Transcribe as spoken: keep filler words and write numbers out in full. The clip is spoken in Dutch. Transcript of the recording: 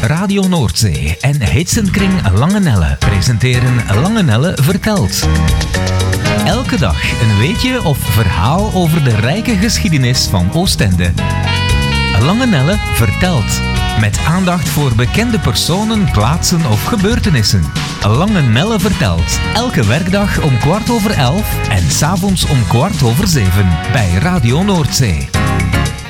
Radio Noordzee en Hitsenkring Langenelle presenteren Langenelle Vertelt. Elke dag een weetje of verhaal over de rijke geschiedenis van Oostende. Langenelle Vertelt. Met aandacht voor bekende personen, plaatsen of gebeurtenissen. Langenelle Vertelt. Elke werkdag om kwart over elf en 's avonds om kwart over zeven bij Radio Noordzee.